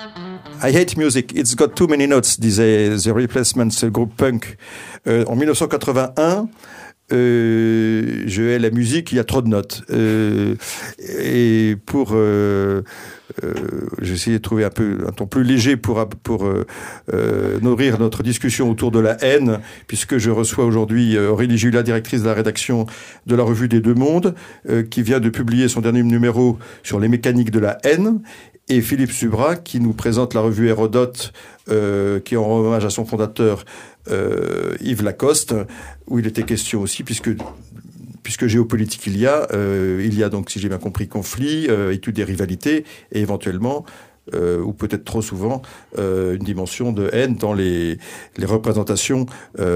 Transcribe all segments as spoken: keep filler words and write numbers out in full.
I hate music, it's got too many notes, disait The Replacements, le groupe punk. Euh, en dix-neuf cent quatre-vingt-un, euh, je hais la musique, il y a trop de notes. Euh, et pour... Euh, euh, j'ai essayé de trouver un peu un ton plus léger pour, pour euh, euh, nourrir notre discussion autour de la haine, puisque je reçois aujourd'hui euh, Aurélie Julia, directrice de la rédaction de la Revue des Deux Mondes, euh, qui vient de publier son dernier numéro sur les mécaniques de la haine, et Philippe Subra, qui nous présente la revue Hérodote, euh, qui rend hommage à son fondateur, euh, Yves Lacoste, où il était question aussi, puisque, puisque géopolitique il y a, euh, il y a donc, si j'ai bien compris, conflit, euh, étude des rivalités, et éventuellement, euh, ou peut-être trop souvent, euh, une dimension de haine dans les, les représentations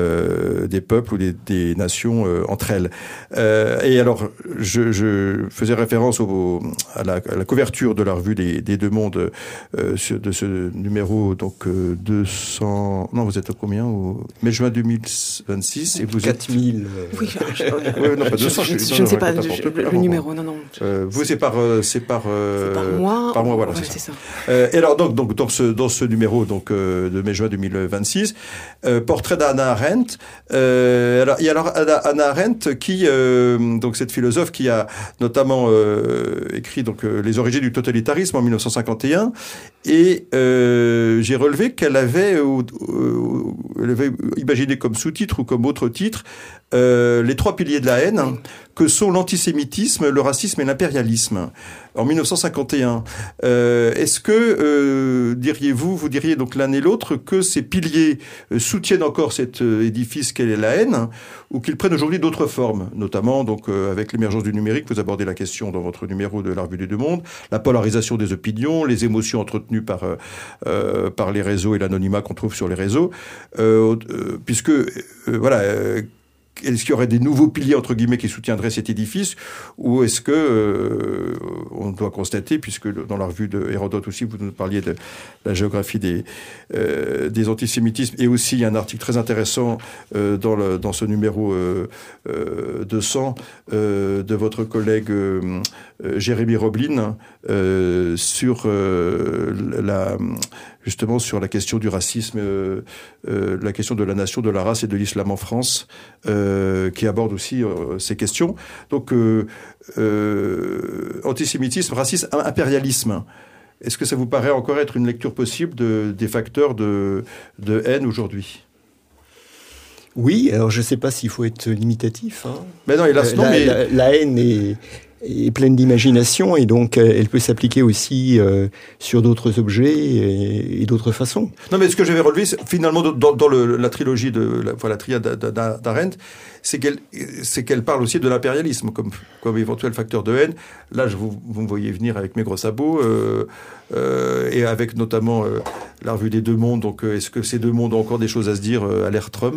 euh, des peuples ou des, des nations euh, entre elles. Euh, et alors, je, je faisais référence au, à, la, à la couverture de la revue des, des Deux Mondes euh, sur, de ce numéro, donc euh, deux cents... Non, vous êtes à combien au mai-juin deux mille vingt-six et vous quatre mille. Êtes... Oui, je... ouais, non, pas deux cents, je, je, je, non, je ne non, sais pas je, le bon, numéro, non, non. Euh, vous, c'est par... Euh, c'est par, euh, c'est par mois. Par mois, voilà, ouais, c'est, c'est ça. ça. Euh, et alors, donc, donc dans, ce, dans ce numéro donc, euh, de mai-juin deux mille vingt-six, euh, portrait d'Hannah Arendt. Euh, alors, il y a alors Hannah Arendt, qui, euh, donc cette philosophe qui a notamment euh, écrit donc, euh, Les origines du totalitarisme en dix-neuf cent cinquante et un. Et euh, j'ai relevé qu'elle avait, euh, euh, elle avait imaginé comme sous-titre ou comme autre titre euh, les trois piliers de la haine, oui. que sont l'antisémitisme, le racisme et l'impérialisme. En dix-neuf cent cinquante et un. Euh, est-ce que, euh, diriez-vous, vous diriez donc l'un et l'autre, que ces piliers euh, soutiennent encore cet euh, édifice qu'est la haine, ou qu'ils prennent aujourd'hui d'autres formes, notamment donc euh, avec l'émergence du numérique, vous abordez la question dans votre numéro de la Revue des Deux Mondes, la polarisation des opinions, les émotions entretenues par euh, euh, par les réseaux et l'anonymat qu'on trouve sur les réseaux, euh, euh, puisque euh, voilà. Euh, Est-ce qu'il y aurait des nouveaux piliers, entre guillemets, qui soutiendraient cet édifice, ou est-ce que euh, on doit constater, puisque dans la revue de Hérodote aussi, vous nous parliez de la géographie des, euh, des antisémitismes, et aussi il y a un article très intéressant euh, dans, le, dans ce numéro euh, euh, deux cents euh, de votre collègue euh, Jérémy Roblin euh, sur euh, la... justement sur la question du racisme, euh, euh, la question de la nation, de la race et de l'islam en France, euh, qui aborde aussi euh, ces questions. Donc, euh, euh, antisémitisme, racisme, impérialisme. Est-ce que ça vous paraît encore être une lecture possible de, des facteurs de, de haine aujourd'hui ? Oui, alors je ne sais pas s'il faut être limitatif. Hein. Mais non, hélas, non, la, mais... la, la haine est... est pleine d'imagination et donc euh, elle peut s'appliquer aussi euh, sur d'autres objets et, et d'autres façons. Non, mais ce que j'avais relevé, c'est, finalement, dans, dans le, la trilogie de la, enfin, la triade d'Arendt, c'est qu'elle, c'est qu'elle parle aussi de l'impérialisme comme, comme éventuel facteur de haine. Là, je vous, vous me voyez venir avec mes gros sabots euh, euh, et avec notamment euh, la Revue des Deux Mondes. Donc, euh, est-ce que ces deux mondes ont encore des choses à se dire euh, à l'ère Trump ?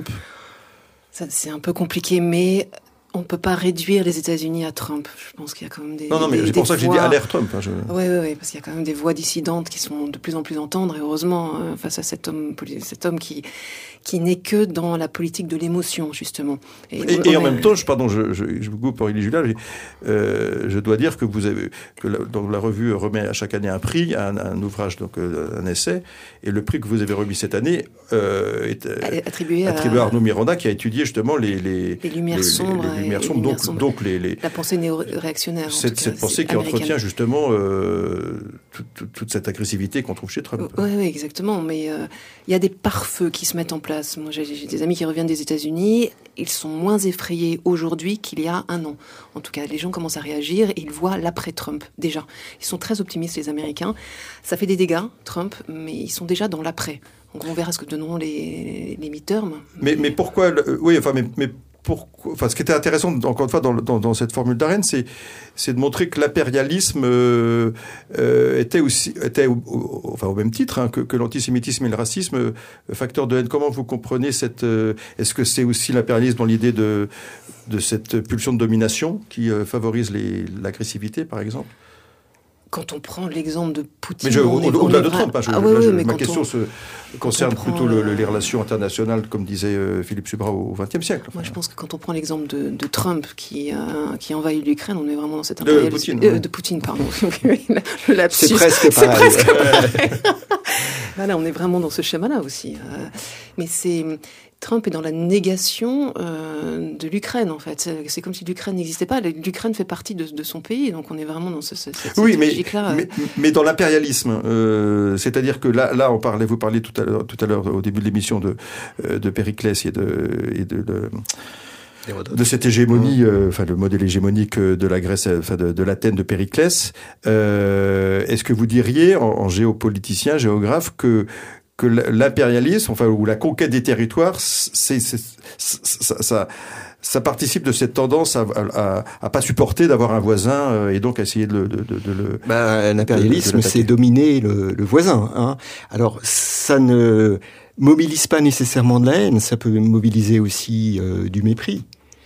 Ça, c'est un peu compliqué, mais on ne peut pas réduire les États-Unis à Trump. Je pense qu'il y a quand même des... Non, non, mais des, c'est pour ça que voix... j'ai dit à l'ère Trump. Hein, je... Oui, oui, oui, parce qu'il y a quand même des voix dissidentes qui sont de plus en plus entendre, et heureusement, euh, face à cet homme, cet homme qui, qui n'est que dans la politique de l'émotion, justement. Et, et, et en est... même temps, je, pardon, je, je, je vous coupe pour Aurélie Julia, euh, je dois dire que vous avez, que la, donc la revue remet à chaque année un prix, un, un ouvrage, donc euh, un essai, et le prix que vous avez remis cette année euh, est euh, attribué, attribué à... à Arnaud Miranda, qui a étudié justement les, les, les lumières les, sombres, les, les lumières sombres, les lumières donc, sombres. donc les, les, la pensée néo-réactionnaire. Cette, cas, cette pensée qui américaine. Entretient justement euh, toute, toute, toute cette agressivité qu'on trouve chez Trump. Oui, oui, exactement. Mais il euh, y a des pare-feux qui se mettent en place. Moi, j'ai, j'ai des amis qui reviennent des États-Unis. Ils sont moins effrayés aujourd'hui qu'il y a un an. En tout cas, les gens commencent à réagir et ils voient l'après-Trump, déjà. Ils sont très optimistes, les Américains. Ça fait des dégâts, Trump, mais ils sont déjà dans l'après. Donc on verra ce que donneront les, les midterms. Mais, mais pourquoi... Euh, oui, enfin, mais... mais... Pourquoi, enfin, ce qui était intéressant, encore une fois, dans, dans, dans cette formule d'Arendt, c'est, c'est de montrer que l'impérialisme euh, euh, était aussi, était au, au, enfin, au même titre hein, que, que l'antisémitisme et le racisme, euh, facteur de haine. Comment vous comprenez cette... Euh, est-ce que c'est aussi l'impérialisme dans l'idée de, de cette pulsion de domination qui euh, favorise les, l'agressivité, par exemple ? Quand on prend l'exemple de Poutine... Mais je, au, au-delà de Trump, hein, je, ah, oui, là, je, oui, ma question on, se concerne plutôt le, euh, les relations internationales, comme disait euh, Philippe Subra au vingtième siècle. Enfin, moi, je pense que quand on prend l'exemple de, de Trump qui, euh, qui envahit l'Ukraine, on est vraiment dans cette impérialisme... De Poutine, euh, ouais. de Poutine, pardon. le lapsus. C'est presque pareil. C'est presque pareil. Voilà, on est vraiment dans ce schéma-là aussi. Euh, mais c'est... Trump est dans la négation euh, de l'Ukraine, en fait. C'est, c'est comme si l'Ukraine n'existait pas. L'Ukraine fait partie de, de son pays, donc on est vraiment dans ce, ce, cette, oui, cette mais, logique-là. Mais, mais dans l'impérialisme, euh, c'est-à-dire que là, là, on parlait, vous parliez tout à l'heure, tout à l'heure au début de l'émission de, de Périclès et de, et de, de de cette hégémonie, euh, enfin le modèle hégémonique de la Grèce, enfin de, de l'Athènes de Périclès. Euh, est-ce que vous diriez, en, en géopoliticien, géographe, que que l'impérialisme, enfin ou la conquête des territoires, c'est, c'est, ça, ça, ça participe de cette tendance à, à, à pas supporter d'avoir un voisin euh, et donc à essayer de, de, de, de le. Ben, l'impérialisme, de, de c'est dominer le, le voisin. Hein. Alors ça ne mobilise pas nécessairement de la haine, ça peut mobiliser aussi euh, du mépris.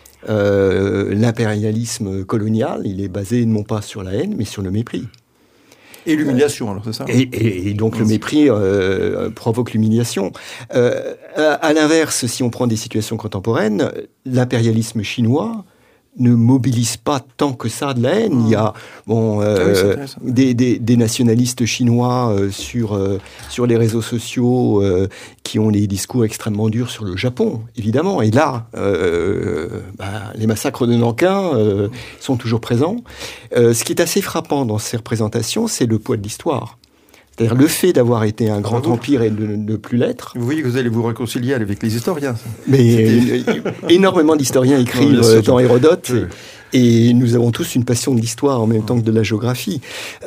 Euh, l'impérialisme colonial, il est basé non pas sur la haine, mais sur le mépris. Et l'humiliation, alors c'est ça. Et, et, et donc le mépris euh, provoque l'humiliation. Euh, à, à l'inverse, si on prend des situations contemporaines, l'impérialisme chinois ne mobilise pas tant que ça de la haine. Mmh. Il y a bon euh, ah oui, des, des, des nationalistes chinois euh, sur euh, sur les réseaux sociaux euh, qui ont des discours extrêmement durs sur le Japon, évidemment. Et là, euh, bah, les massacres de Nankin euh, sont toujours présents. Euh, ce qui est assez frappant dans ces représentations, c'est le poids de l'histoire. C'est-à-dire le fait d'avoir été un grand empire et de ne plus l'être. Vous voyez que vous allez vous réconcilier avec les historiens. Mais énormément d'historiens écrivent non, dans Hérodote. Oui. Et, et nous avons tous une passion de l'histoire en même temps que de la géographie.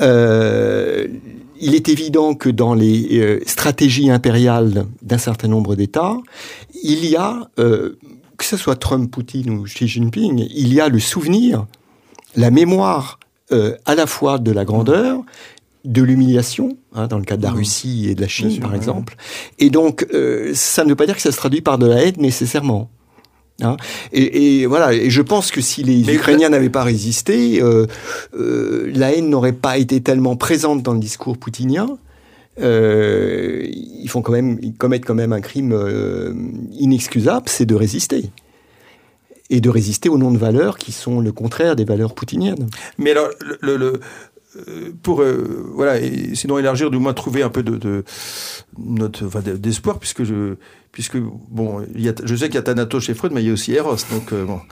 Euh, il est évident que dans les euh, stratégies impériales d'un certain nombre d'États, il y a, euh, que ce soit Trump, Poutine ou Xi Jinping, il y a le souvenir, la mémoire euh, à la fois de la grandeur, de l'humiliation, hein, dans le cas de la Russie et de la Chine, sûr, par ouais. exemple. Et donc, euh, ça ne veut pas dire que ça se traduit par de la haine nécessairement. Hein. Et, et voilà. Et je pense que si les Mais Ukrainiens n'avaient pas résisté, euh, euh, la haine n'aurait pas été tellement présente dans le discours poutinien. Euh, ils font quand même, ils commettent quand même un crime euh, inexcusable, c'est de résister. Et de résister au nom de valeurs qui sont le contraire des valeurs poutiniennes. Mais alors, le, le, le... pour euh, voilà, et sinon élargir, du moins trouver un peu de, de notre enfin, d'espoir, puisque je puisque bon, il y a, je sais qu'il y a Thanatos chez Freud, mais il y a aussi Eros, donc euh, bon.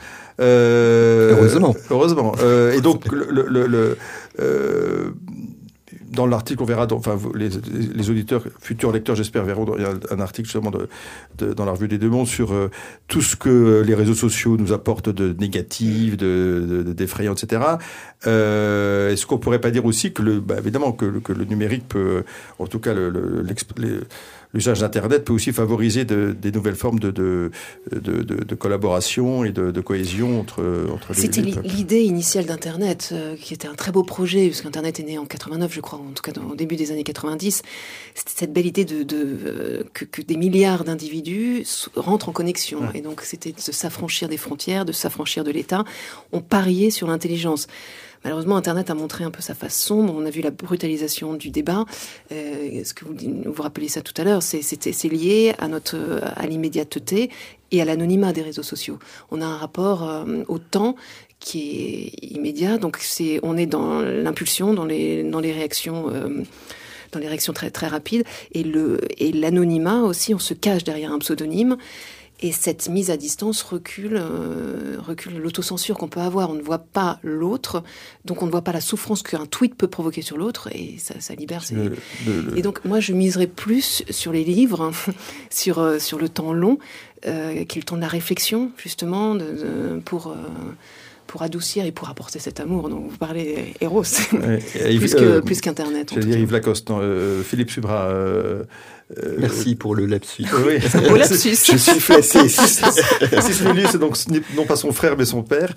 Euh, heureusement. Heureusement. Euh, et donc le, le, le euh, dans l'article, on verra, dans, enfin les, les auditeurs, futurs lecteurs, j'espère, verront. Il y a un article justement de, de, dans la revue des Deux Mondes sur euh, tout ce que les réseaux sociaux nous apportent de négatif, de, de, de d'effrayant, et cetera. Euh, est-ce qu'on pourrait pas dire aussi que le, bah, évidemment que le, que le numérique peut, en tout cas le, le, les, l'usage d'Internet peut aussi favoriser de, des nouvelles formes de, de, de, de, de collaboration et de, de cohésion entre, entre les C'était les peuples. L'idée initiale d'Internet, euh, qui était un très beau projet, parce qu'Internet est né en quatre-vingt-neuf, je crois, en tout cas dans, au début des années quatre-vingt-dix. C'était cette belle idée de, de, euh, que, que des milliards d'individus rentrent en connexion. Ouais. Et donc c'était de s'affranchir des frontières, de s'affranchir de l'État. On pariait sur l'intelligence. Malheureusement, Internet a montré un peu sa face sombre. On a vu la brutalisation du débat. Euh, est-ce que vous vous rappelez ça tout à l'heure? C'est, c'est, c'est lié à notre, à l'immédiateté et à l'anonymat des réseaux sociaux. On a un rapport euh, au temps qui est immédiat. Donc, c'est, on est dans l'impulsion, dans les, dans les réactions. Euh, dans les réactions très très rapides. Et le et l'anonymat aussi. On se cache derrière un pseudonyme. Et cette mise à distance recule, euh, recule l'autocensure qu'on peut avoir. On ne voit pas l'autre, donc on ne voit pas la souffrance qu'un tweet peut provoquer sur l'autre, et ça, ça libère. Ses... Le, le, le... Et donc moi, je miserais plus sur les livres, sur euh, sur le temps long, euh, qui est le temps de la réflexion, justement, de, de, pour. Euh, pour adoucir et pour apporter cet amour dont vous parlez, Eros, ouais, plus, que, euh, plus qu'Internet. J'allais dire Yves Lacoste, non, euh, Philippe Subra. Euh, euh, Merci pour le lapsus. Oui. Au lapsus. Je suis flatté. Sismilius, c'est donc non pas son frère, mais son père.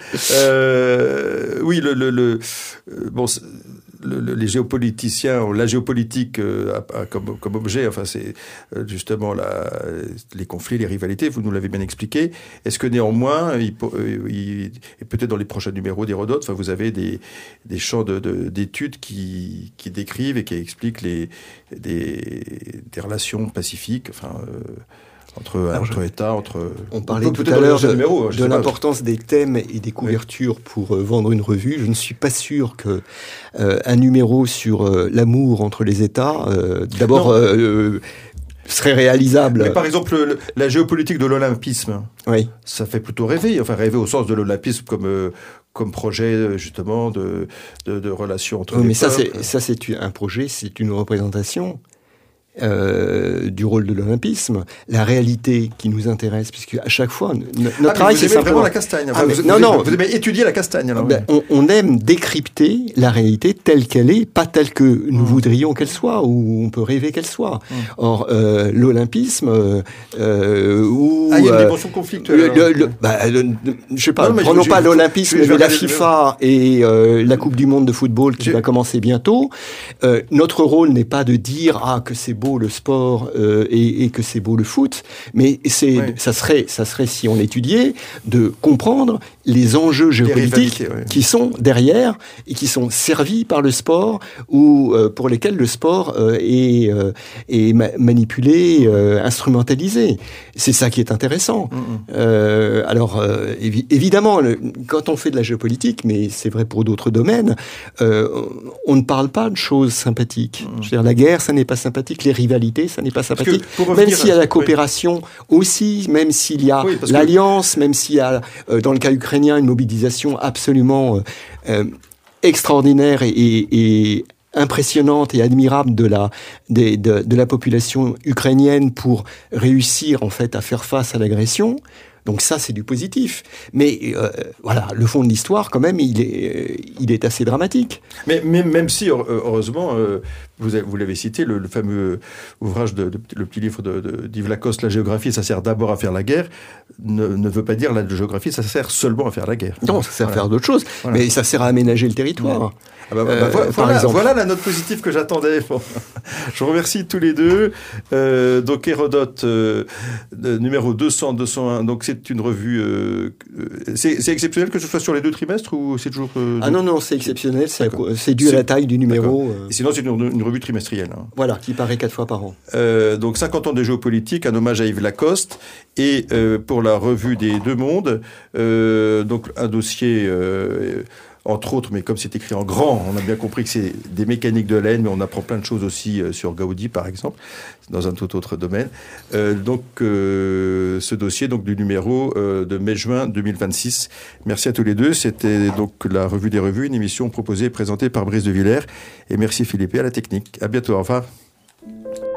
Euh, oui, le, le, le bon. Le, le, les géopoliticiens, la géopolitique euh, a, a comme, comme objet, enfin c'est euh, justement la, les conflits, les rivalités, vous nous l'avez bien expliqué. Est-ce que néanmoins, il, il, et peut-être dans les prochains numéros d'Hérodote, enfin, vous avez des, des champs de, de, d'études qui, qui décrivent et qui expliquent les, des, des relations pacifiques, enfin... Euh, entre, Alors, entre je... États, entre... On parlait tout à l'heure de, numéro, de l'importance des thèmes et des couvertures oui. pour euh, vendre une revue. Je ne suis pas sûr que euh, un numéro sur euh, l'amour entre les États, euh, d'abord... Euh, serait réalisable. Mais par exemple, le, la géopolitique de l'olympisme, oui. ça fait plutôt rêver. Enfin, rêver au sens de l'olympisme comme, euh, comme projet, justement, de, de, de relations entre oui, les mais peuples. ça, c'est, ça, c'est un projet, c'est une représentation euh, du rôle de l'olympisme. La réalité qui nous intéresse, puisque à chaque fois, n- notre ah, travail, vous c'est aimez simplement... vraiment la castagne. Enfin, ah, mais, vous, non, vous, non. Vous aimez étudier la castagne. Alors, ben, oui. on, on aime décrypter la réalité telle qu'elle est, pas telle que nous mmh. voudrions qu'elle soit, ou on peut rêver qu'elle soit. Mmh. Or, euh, l'olympisme, euh, ou... Ah, il y a une dimension conflictuelle. Le, le, le, bah, le, le, je sais pas, non, prenons je, pas je, l'olympisme, je, je, mais la FIFA et euh, la Coupe du Monde de football qui je... va commencer bientôt. Euh, notre rôle n'est pas de dire ah que c'est beau le sport euh, et, et que c'est beau le foot, mais c'est, ouais. ça serait, ça serait si on étudiait de comprendre les enjeux géopolitiques ouais. qui sont derrière et qui sont servis par le sport ou euh, pour lesquels le sport euh, est, euh, est ma- manipulé, euh, instrumentalisé. C'est ça qui est intéressant. Mm-hmm. Euh, alors euh, évi- évidemment, le, quand on fait de la géopolitique, mais c'est vrai pour d'autres domaines, euh, on ne parle pas de choses sympathiques. Mm-hmm. Je veux dire, la guerre, ça n'est pas sympathique. Les rivalités, ça n'est pas sympathique. Revenir, même s'il y a la coopération oui. aussi, même s'il y a oui, l'alliance, que... même s'il y a, euh, dans le cas ukrainien, une mobilisation absolument euh, extraordinaire et, et, et impressionnante et admirable de la, de, de, de la population ukrainienne pour réussir en fait à faire face à l'agression. Donc ça, c'est du positif. Mais euh, voilà, le fond de l'histoire, quand même, il est, il est assez dramatique. Mais, mais même si, heureusement, euh, vous, avez, vous l'avez cité, le, le fameux ouvrage, de, de, le petit livre de, de, d'Yves Lacoste, La géographie, ça sert d'abord à faire la guerre, ne, ne veut pas dire la géographie, ça sert seulement à faire la guerre. Non, ça sert voilà. à faire d'autres choses. Voilà. Mais ça sert à aménager le territoire. Ouais. Ah bah, bah, euh, voilà, par exemple. Voilà la note positive que j'attendais. Bon. Je vous remercie tous les deux. Euh, donc Hérodote, euh, numéro deux cents deux cent un, donc c'est une revue... Euh, c'est, c'est exceptionnel que ce soit sur les deux trimestres ou c'est toujours... Euh, ah non, non, c'est exceptionnel, c'est, c'est dû c'est... à la taille du numéro. Euh... Et sinon, c'est une, une revue trimestrielle. Hein. Voilà, qui paraît quatre fois par an. Euh, donc cinquante ans de géopolitique, un hommage à Yves Lacoste. Et euh, pour la revue des Deux Mondes, euh, donc un dossier... Euh, entre autres, mais comme c'est écrit en grand, on a bien compris que c'est des mécaniques de laine, mais on apprend plein de choses aussi euh, sur Gaudi, par exemple, dans un tout autre domaine. Euh, donc, euh, ce dossier donc, du numéro euh, de mai-juin deux mille vingt-six. Merci à tous les deux. C'était donc la Revue des Revues, une émission proposée et présentée par Brice de Villers. Et merci Philippe à la technique. À bientôt. Au revoir.